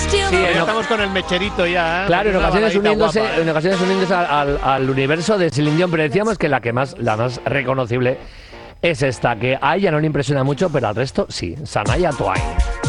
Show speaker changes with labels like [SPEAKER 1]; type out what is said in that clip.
[SPEAKER 1] estamos con el mecherito ya.
[SPEAKER 2] Claro, en ocasiones uniéndose al universo de Celine Dion, pero decíamos que la más reconocible es esta, que a ella no le impresiona mucho, pero al resto sí, Shania Twain.